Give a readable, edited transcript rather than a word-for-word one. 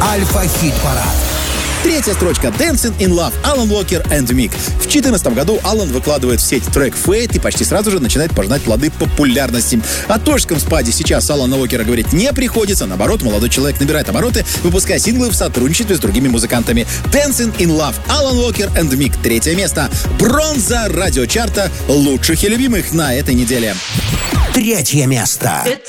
Альфа-хит-парад. Третья строчка «Dancing in Love» Алан Уокер and Mick. В 2014 году Алан выкладывает в сеть трек «Fate» и почти сразу же начинает пожинать плоды популярности. О творческом спаде сейчас Алана Уокера говорить не приходится. Наоборот, молодой человек набирает обороты, выпуская синглы в сотрудничестве с другими музыкантами. «Dancing in Love» Алан Уокер and Mick. Третье место. Бронза радиочарта лучших и любимых на этой неделе. Третье место.